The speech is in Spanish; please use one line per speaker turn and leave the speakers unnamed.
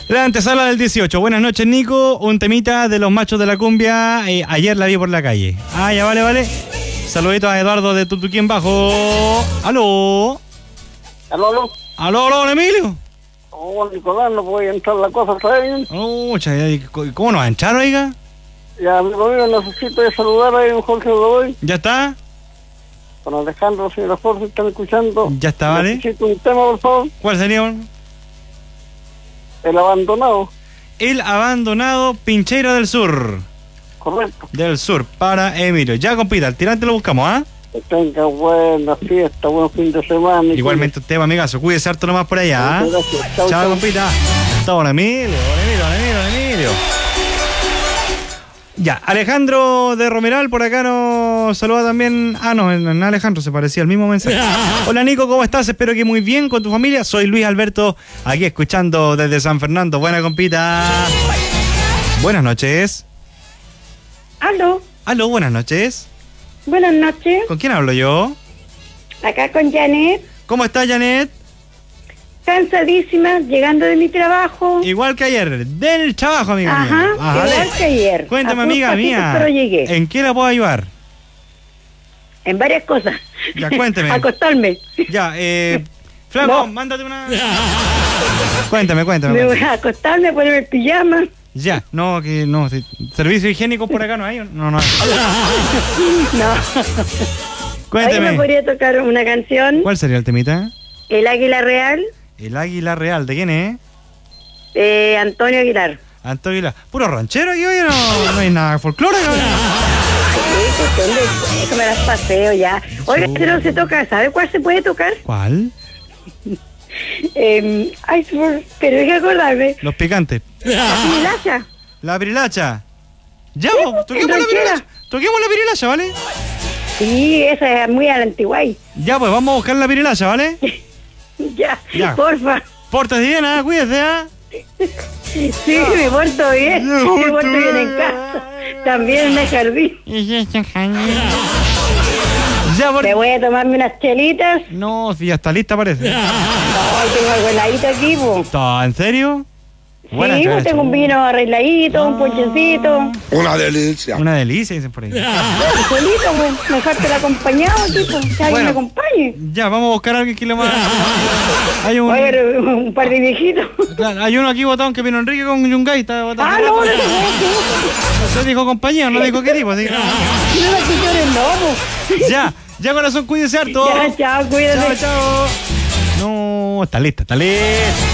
La antesala del 18. Buenas noches, Nico. Un temita de los machos de la cumbia. Ayer la vi por la calle. Ah, ya vale. Saluditos a Eduardo de Tutuquín Bajo. ¿Aló? ¿Aló, Emilio?
Oh, Nicolás, no puede entrar la cosa, ¿está bien?
¿Cómo nos va a entrar, oiga?
Ya, amigo mío, necesito saludar a un Jorge Godoy.
¿Ya está?
Con Alejandro, señora Jorge, están escuchando.
Ya está, ¿vale?
Necesito un tema, por favor.
¿Cuál sería?
El abandonado.
El abandonado, Pincheira del Sur.
Correcto.
Del Sur, para Emilio. Ya, compita, al tirante lo buscamos, ¿ah?
Que tenga buena fiesta, buen fin de semana.
Igualmente usted, amigazo. Cuídese harto nomás por allá, ¿ah?
Gracias. Chao,
compita. Está don Emilio. Ya, Alejandro de Romeral por acá nos saluda también. Ah, no, en Alejandro se parecía el mismo mensaje. Hola, Nico, ¿cómo estás? Espero que muy bien con tu familia. Soy Luis Alberto, aquí escuchando desde San Fernando. Buena, compita. Buenas noches.
Aló,
buenas noches.
buenas noches.
¿Con quién hablo yo?
Acá con Janet,
¿Cómo está, Janet?
cansadísima, llegando de mi trabajo.
Igual que ayer, del trabajo, amiga mía.
Ajá, igual que ayer.
Cuéntame,
A
amiga
pocos
mía.
pasitos, pero llegué.
¿En qué la puedo ayudar?
En varias cosas.
Ya, cuénteme.
Acostarme.
Ya, Flaco,
No.
mándate una... Cuéntame.
Me voy a acostarme, ponerme el pijama.
Ya, no, servicio higiénico por acá no hay. No.
No.
Cuénteme.
Hoy me podría tocar una canción.
¿Cuál sería el temita?
El Águila Real,
El Águila Real, ¿de quién es?
de Antonio Aguilar.
Antonio Aguilar. Puro ranchero aquí hoy, no hay nada folclórico.
Ay, me las paseo ya. Oiga, si no se toca, ¿sabe cuál se puede tocar?
¿Cuál?
Pero hay que acordarme.
Los picantes.
La
La pirilacha. Ya,
Sí,
vos, toquemos la
ranchera.
pirilacha. Toquemos la pirilacha, ¿vale?
Sí, esa es muy a la antiguay.
Ya, pues vamos a buscar la pirilacha, ¿vale?
Ya, porfa.
Pórtate bien, cuídese,
Sí, me porto bien. Me porto bien en casa. También en el jardín.
Ya,
Me voy a tomarme unas chelitas.
No, si ya está lista parece.
Ay, tengo algo heladito aquí, po.
¿Está en serio? Buenas,
Sí,
chévere.
tengo un vino arregladito, un ponchecito.
Una delicia.
Una delicia, dicen por ahí.
Solito, pues, mejor te la acompañado, tipo, que alguien me acompañe.
Ya, vamos a buscar a alguien que le más. Hay un.
Oye, un par de viejitos.
Claro, hay uno aquí botado que vino Enrique con Yungay, está botado.
No,
Usted dijo compañía, no dijo qué tipo. Así que...
no las pichones no, po.
Ya, corazón, cuídese harto.
Ya, chao, cuídate.
Chao. No, está lista.